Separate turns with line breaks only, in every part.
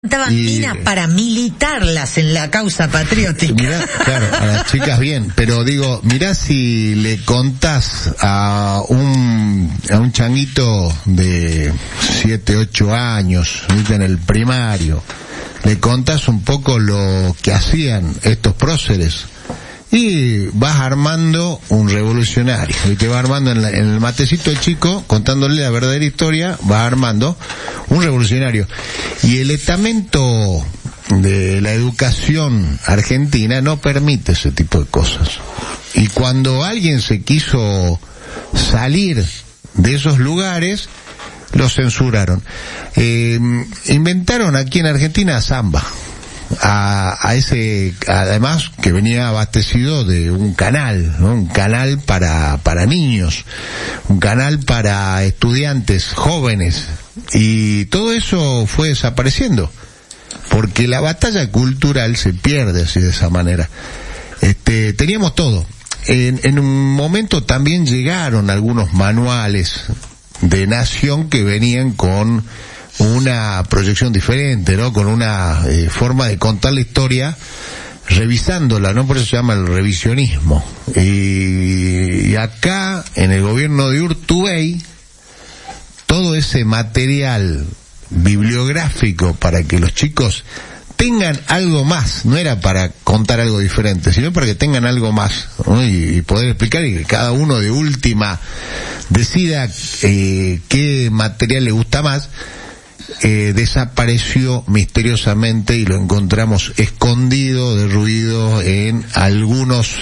Estaban minas para militarlas en la causa patriótica.
Mirá, claro, a las chicas bien, pero digo, mirá si le contás a un changuito de 7, 8 años, en el primario, le contás un poco lo que hacían estos próceres, y vas armando un revolucionario, y te va armando en el matecito del chico, contándole la verdadera historia, va armando un revolucionario. Y el estamento de la educación argentina no permite ese tipo de cosas. Y cuando alguien se quiso salir de esos lugares, lo censuraron. Inventaron aquí en Argentina samba. A ese, además que venía abastecido de un canal, ¿no? Un canal para niños, un canal para estudiantes jóvenes, y todo eso fue desapareciendo porque la batalla cultural se pierde así, de esa manera. Teníamos todo. En un momento también llegaron algunos manuales de nación que venían con una proyección diferente, ¿no? Con una forma de contar la historia, revisándola, ¿no? Por eso se llama el revisionismo. Y acá, en el gobierno de Urtubey, todo ese material bibliográfico para que los chicos tengan algo más, no era para contar algo diferente, sino para que tengan algo más, ¿no? Y poder explicar, y que cada uno de última decida qué material le gusta más. Desapareció misteriosamente y lo encontramos escondido, derruido en algunas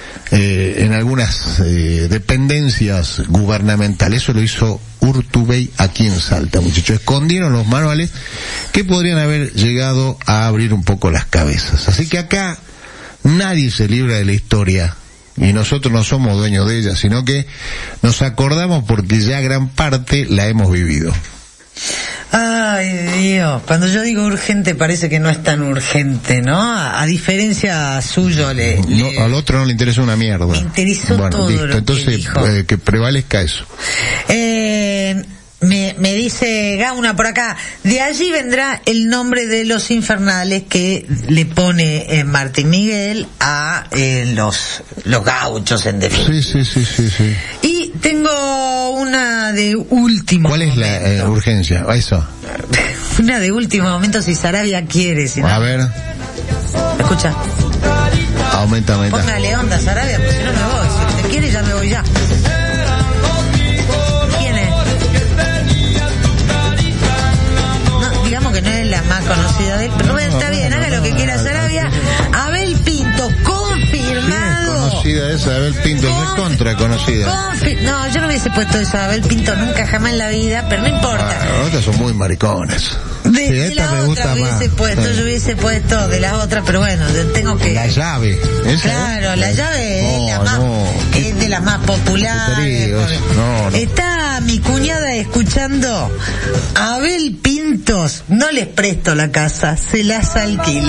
dependencias gubernamentales. Eso lo hizo Urtubey aquí en Salta, muchachos. Escondieron los manuales que podrían haber llegado a abrir un poco las cabezas. Así que acá nadie se libra de la historia, y nosotros no somos dueños de ella, sino que nos acordamos porque ya gran parte la hemos vivido.
Ay, Dios, cuando yo digo urgente parece que no es tan urgente, ¿no? A diferencia suyo
no, al otro no le interesa una mierda.
Me interesó todo
listo,
lo
entonces,
que dijo.
Que prevalezca eso.
Me dice Gauna por acá, de allí vendrá el nombre de los infernales que le pone Martín Miguel a los gauchos, en definitiva.
Sí.
Y tengo una de último
¿Cuál es la urgencia? Eso.
Una de último momento, si Sarabia quiere. Si no...
A ver.
Escucha.
Aumenta.
Póngale onda, Sarabia, porque si no me voy. Si usted quiere, ya me voy ya. ¿Quién es? No, digamos que no es la más conocida de él, pero bueno, está bien, haga lo que quiera Sarabia. Abel Pinto, confirmado.
Conocida esa, Abel Pinto, es contra conocida.
No, yo no hubiese puesto eso a Abel Pinto nunca, jamás en la vida, pero no importa.
Las otras son muy maricones.
De la otra yo hubiese puesto de la otra, pero bueno, tengo que...
La llave. ¿Esa?
Claro, la llave es de las más populares.
No.
Está mi cuñada escuchando. Abel Pintos, no les presto la casa, se las alquilo.